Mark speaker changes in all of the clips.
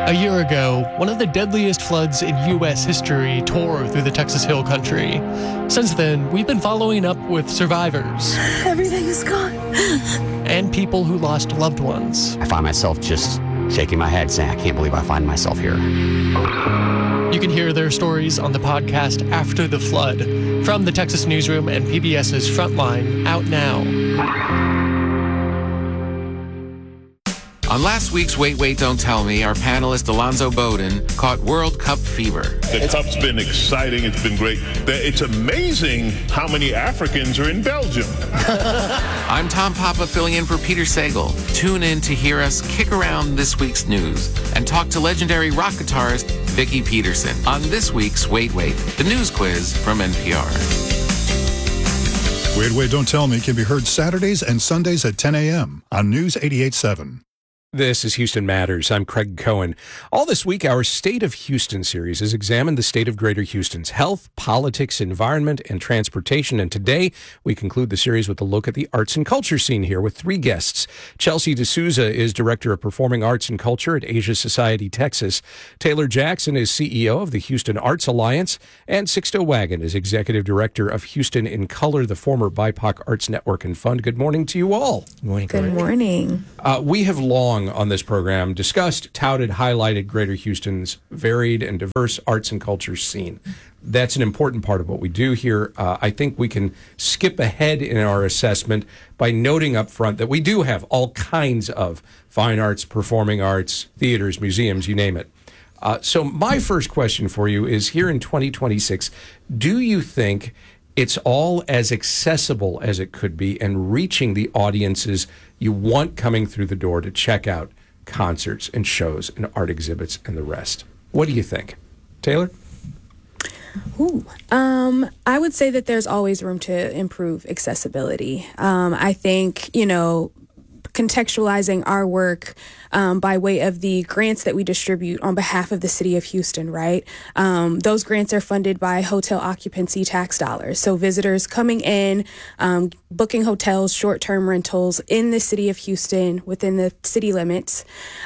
Speaker 1: A year ago, one of the deadliest floods in U.S. history tore through the Texas Hill Country. Since then, we've been following up with survivors.
Speaker 2: Everything is gone.
Speaker 1: And people who lost loved ones.
Speaker 3: I find myself just shaking my head saying, I can't believe I find myself here.
Speaker 1: You can hear their stories on the podcast After the Flood from the Texas Newsroom and PBS's Frontline, out now.
Speaker 4: On last week's Wait, Wait, Don't Tell Me, our panelist Alonzo Bowden caught World Cup fever.
Speaker 5: The Cup's been exciting. It's been great. It's amazing how many Africans are in Belgium.
Speaker 4: I'm Tom Papa filling in for Peter Sagal. Tune in to hear us kick around this week's news and talk to legendary rock guitarist Vicki Peterson on this week's Wait, Wait, the news quiz from NPR.
Speaker 6: Wait, Wait, Don't Tell Me can be heard Saturdays and Sundays at 10 a.m. on News 88.7.
Speaker 7: This is Houston Matters. I'm Craig Cohen. All this week, our State of Houston series has examined the state of Greater Houston's health, politics, environment, and transportation. And today, we conclude the series with a look at the arts and culture scene here with three guests. Chelsea D'Souza is Director of Performing Arts and Culture at Asia Society, Texas. Taylor Jackson is CEO of the Houston Arts Alliance. And Sixto Wagon is Executive Director of Houston in Color, the former BIPOC Arts Network and Fund. Good morning to you all.
Speaker 8: Good morning.
Speaker 2: Good morning.
Speaker 7: We have long on this program discussed, touted, highlighted Greater Houston's varied and diverse arts and culture scene. That's an important part of what we do here. I think we can skip ahead in our assessment by noting up front that we do have all kinds of fine arts, performing arts, theaters, museums, you name it. So my first question for you is, here in 2026, do you think it's all as accessible as it could be and reaching the audiences you want coming through the door to check out concerts and shows and art exhibits and the rest? What do you think? Taylor?
Speaker 2: I would say that there's always room to improve accessibility. I think, contextualizing our work by way of the grants that we distribute on behalf of the city of Houston, right? Those grants are funded by hotel occupancy tax dollars. So visitors coming in, booking hotels, short-term rentals in the city of Houston within the city limits.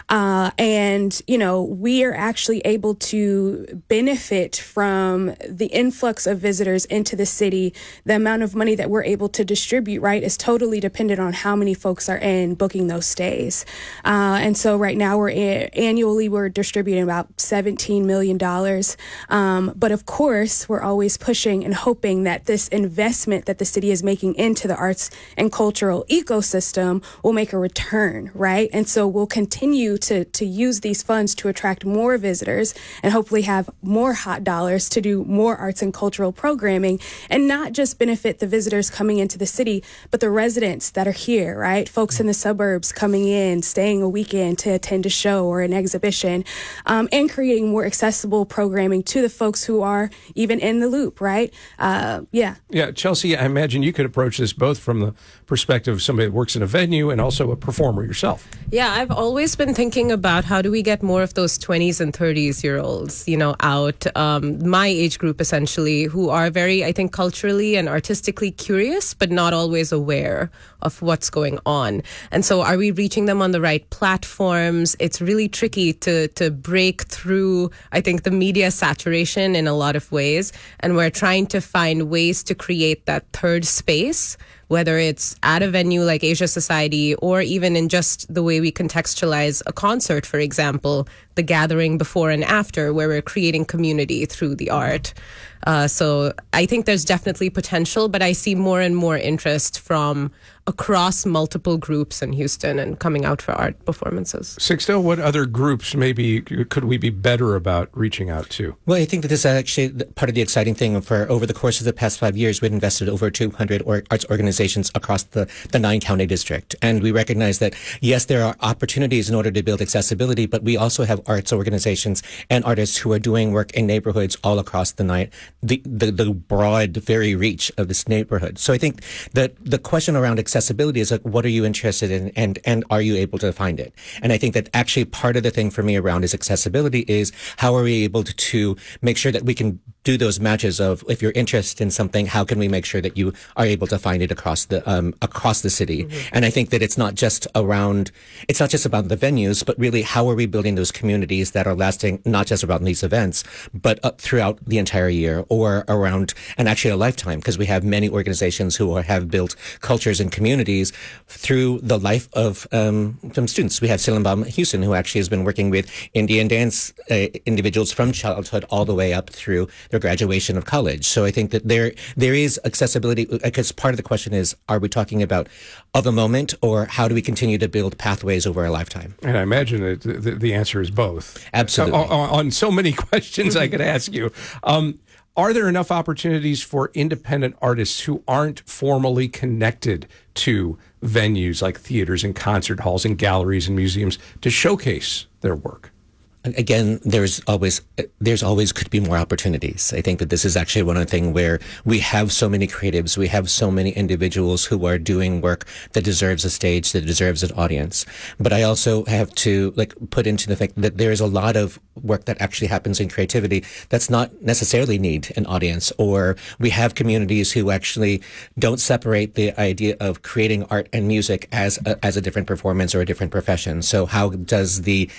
Speaker 2: And we are actually able to benefit from the influx of visitors into the city. The amount of money that we're able to distribute, right, is totally dependent on how many folks are in booking those stays. And so right now annually we're distributing about $17 million. But of course, we're always pushing and hoping that this investment that the city is making into the arts and cultural ecosystem will make a return, right? And so we'll continue to use these funds to attract more visitors and hopefully have more hot dollars to do more arts and cultural programming, and not just benefit the visitors coming into the city, but the residents that are here, right? Folks in the suburbs coming in, staying a weekend to attend a show or an exhibition, and creating more accessible programming to the folks who are even in the loop, right? Yeah,
Speaker 7: Chelsea, I imagine you could approach this both from the perspective of somebody that works in a venue and also a performer yourself.
Speaker 9: Yeah, I've always been thinking about how do we get more of those 20s and 30s-year-olds, out, my age group essentially, who are very, I think, culturally and artistically curious, but not always aware of what's going on. And so are we reaching them on the right platforms? It's really tricky to break through, I think, the media saturation in a lot of ways. And we're trying to find ways to create that third space, whether it's at a venue like Asia Society or even in just the way we contextualize a concert, for example, the gathering before and after, where we're creating community through the art. So I think there's definitely potential, but I see more and more interest from across multiple groups in Houston and coming out for art performances.
Speaker 7: Sixto, what other groups maybe could we be better about reaching out to?
Speaker 8: Well, I think that this is actually part of the exciting thing. For over the course of the past 5 years, we've invested over 200 arts organizations across the 9-county district. And we recognize that, yes, there are opportunities in order to build accessibility, but we also have arts organizations and artists who are doing work in neighborhoods all across the broad, very reach of this neighborhood. So I think that the question around accessibility is like, what are you interested in, and are you able to find it? And I think that actually part of the thing for me around is accessibility is how are we able to make sure that we can do those matches of, if you're interested in something, how can we make sure that you are able to find it across across the city. And I think that it's not just about the venues, but really how are we building those communities that are lasting not just around these events, but throughout the entire year or around and actually a lifetime, because we have many organizations who have built cultures and communities through the life of some students. We have Sillenbaum Houston, who actually has been working with Indian dance individuals from childhood all the way up through their graduation of college. So I think that there is accessibility, because part of the question is, are we talking about of the moment, or how do we continue to build pathways over a lifetime?
Speaker 7: And I imagine that the answer is both.
Speaker 8: Absolutely.
Speaker 7: On so many questions I could ask you. Are there enough opportunities for independent artists who aren't formally connected to venues like theaters and concert halls and galleries and museums to showcase their work?
Speaker 8: Again, there's always could be more opportunities. I think that this is actually one of the things where we have so many creatives, we have so many individuals who are doing work that deserves a stage, that deserves an audience. But I also have to put into the fact that there is a lot of work that actually happens in creativity that's not necessarily need an audience, or we have communities who actually don't separate the idea of creating art and music as a different performance or a different profession. So how does the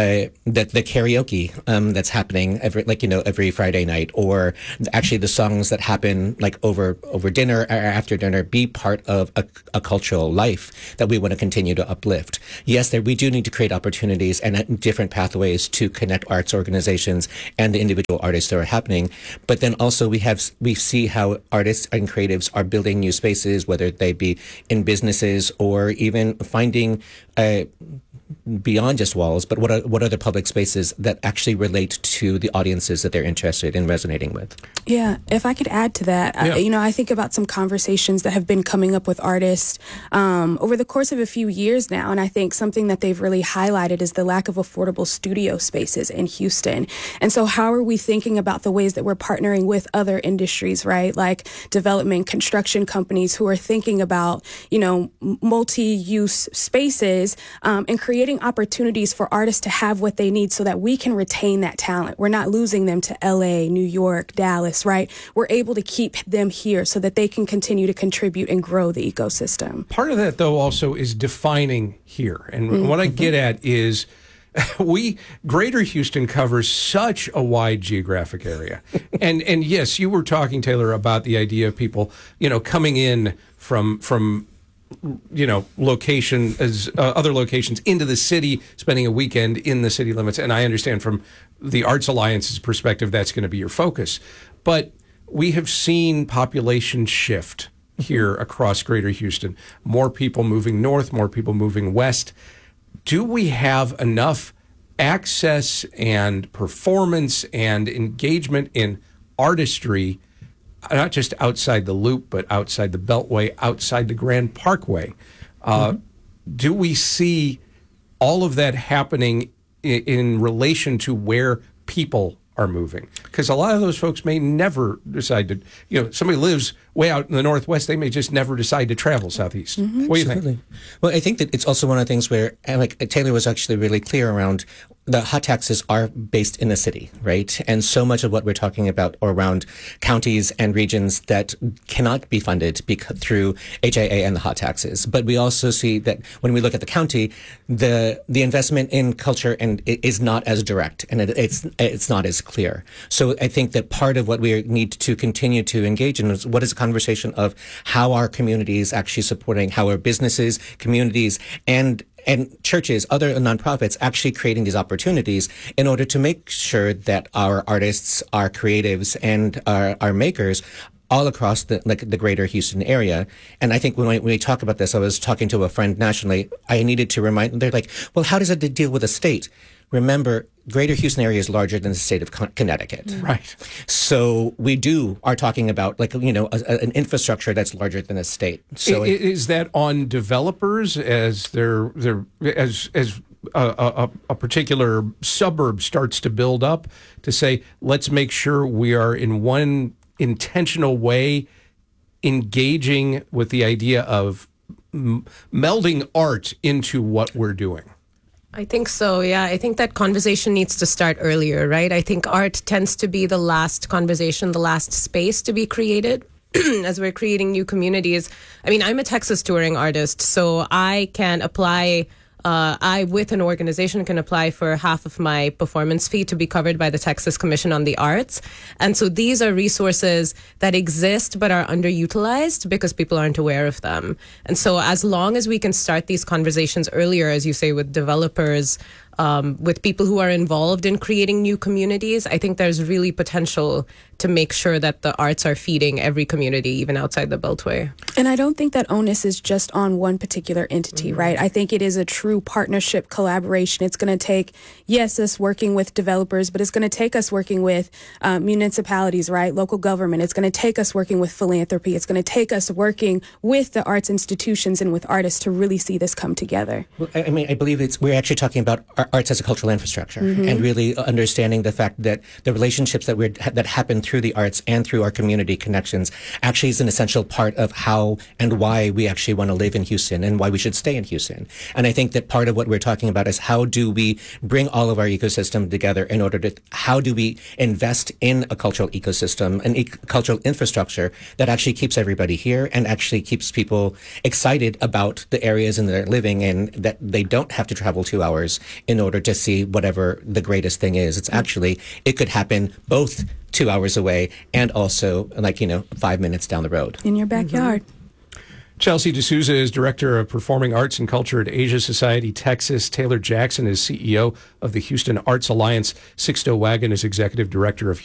Speaker 8: karaoke that's happening every Friday night, or actually the songs that happen over dinner or after dinner, be part of a cultural life that we want to continue to uplift? Yes, we do need to create opportunities and different pathways to connect arts organizations and the individual artists that are happening. But then also we see how artists and creatives are building new spaces, whether they be in businesses or even finding beyond just walls, but what are the public spaces that actually relate to the audiences that they're interested in resonating with?
Speaker 2: Yeah, if I could add to that, I think about some conversations that have been coming up with artists over the course of a few years now, and I think something that they've really highlighted is the lack of affordable studio spaces in Houston. And so how are we thinking about the ways that we're partnering with other industries, right? Like development, construction companies who are thinking about, multi-use spaces and creating opportunities for artists to have what they need so that we can retain that talent. We're not losing them to LA, New York, Dallas, right? We're able to keep them here so that they can continue to contribute and grow the ecosystem.
Speaker 7: Part of that, though, also is defining here. And what I get at is Greater Houston covers such a wide geographic area. and yes, you were talking, Taylor, about the idea of people, coming in from other locations into the city, spending a weekend in the city limits. And I understand from the Arts Alliance's perspective, that's going to be your focus. But we have seen population shift here across Greater Houston. More people moving north, more people moving west. Do we have enough access and performance and engagement in artistry, not just outside the Loop, but outside the Beltway, outside the Grand Parkway? Do we see all of that happening in relation to where people are moving? Because a lot of those folks may never decide to, somebody lives way out in the Northwest, they may just never decide to travel southeast. What do you think?
Speaker 8: Well, I think that it's also one of the things where, Taylor was actually really clear around, the hot taxes are based in the city, right? And so much of what we're talking about are around counties and regions that cannot be funded through HIA and the hot taxes. But we also see that when we look at the county, the investment in culture and it is not as direct, and it's not as clear. So I think that part of what we need to continue to engage in is what is a conversation of how our communities actually supporting, how our businesses, communities, and churches, other nonprofits actually creating these opportunities in order to make sure that our artists, our creatives, and our makers all across the greater Houston area. And I think when we talk about this, I was talking to a friend nationally, I needed to remind, they're like, well, how does it deal with a state? Remember, greater Houston area is larger than the state of Connecticut.
Speaker 7: Right.
Speaker 8: So we are talking about an infrastructure that's larger than a state. So
Speaker 7: is that on developers as a particular suburb starts to build up to say, let's make sure we are in one intentional way engaging with the idea of melding art into what we're doing?
Speaker 9: I think so, yeah. I think that conversation needs to start earlier, right? I think art tends to be the last conversation, the last space to be created as we're creating new communities. I mean, I'm a Texas touring artist, so I can apply. I, with an organization, can apply for half of my performance fee to be covered by the Texas Commission on the Arts. And so these are resources that exist but are underutilized because people aren't aware of them. And so as long as we can start these conversations earlier, as you say, with developers, with people who are involved in creating new communities, I think there's really potential to make sure that the arts are feeding every community, even outside the Beltway.
Speaker 2: And I don't think that onus is just on one particular entity, right? I think it is a true partnership collaboration. It's going to take, yes, us working with developers, but it's going to take us working with municipalities, right? Local government. It's going to take us working with philanthropy. It's going to take us working with the arts institutions and with artists to really see this come together.
Speaker 8: Well, I mean, I believe we're actually talking about arts as a cultural infrastructure, and really understanding the fact that the relationships that happen through the arts and through our community connections actually is an essential part of how and why we actually want to live in Houston and why we should stay in Houston. And I think that part of what we're talking about is how do we bring all of our ecosystem together in order to, how do we invest in a cultural ecosystem, an cultural infrastructure that actually keeps everybody here and actually keeps people excited about the areas in their living, and that they don't have to travel 2 hours in order to see whatever the greatest thing is. It's actually, it could happen both 2 hours away and also 5 minutes down the road.
Speaker 2: In your backyard.
Speaker 7: Chelsea D'Souza is Director of Performing Arts and Culture at Asia Society Texas. Taylor Jackson is CEO of the Houston Arts Alliance. Sixto Wagon is Executive Director of